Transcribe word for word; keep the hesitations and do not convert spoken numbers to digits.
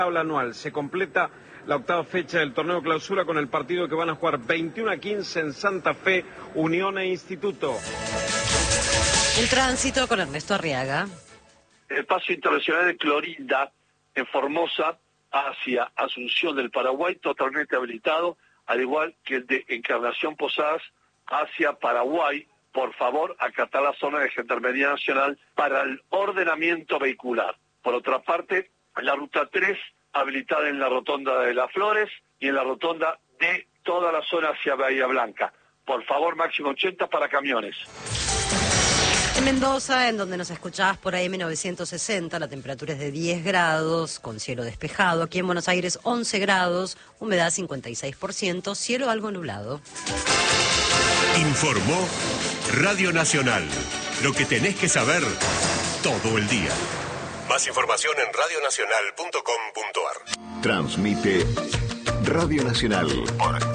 Tabla anual. Se completa la octava fecha del torneo clausura con el partido que van a jugar veintiuno a quince en Santa Fe, Unión e Instituto. El tránsito con Ernesto Arriaga. El paso internacional de Clorinda en Formosa hacia Asunción del Paraguay totalmente habilitado, al igual que el de Encarnación Posadas hacia Paraguay. Por favor, acatar la zona de Gendarmería Nacional para el ordenamiento vehicular. Por otra parte, la ruta tres habilitada en la rotonda de Las Flores y en la rotonda de toda la zona hacia Bahía Blanca. Por favor, máximo ochenta para camiones. En Mendoza, en donde nos escuchabas por A M novecientos sesenta, la temperatura es de diez grados, con cielo despejado. Aquí en Buenos Aires, once grados, humedad cincuenta y seis por ciento, cielo algo nublado. Informó Radio Nacional. Lo que tenés que saber todo el día. Más información en radio nacional punto com punto a r. Transmite Radio Nacional por